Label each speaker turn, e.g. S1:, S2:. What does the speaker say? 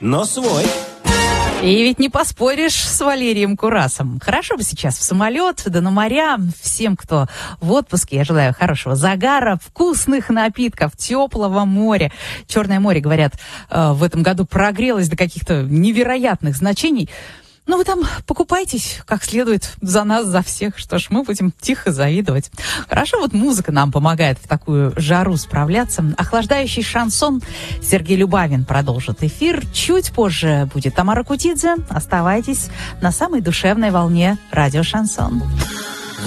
S1: но свой.
S2: И ведь не поспоришь с Валерием Курасом. Хорошо бы сейчас в самолет, да на моря. Всем, кто в отпуске, я желаю хорошего загара, вкусных напитков, теплого моря. Черное море, говорят, в этом году прогрелось до каких-то невероятных значений. Ну, вы там покупайтесь как следует за нас, за всех. Что ж, мы будем тихо завидовать. Хорошо, вот музыка нам помогает в такую жару справляться. Охлаждающий шансон Сергей Любавин продолжит эфир. Чуть позже будет Тамара Кутидзе. Оставайтесь на самой душевной волне радио «Шансон».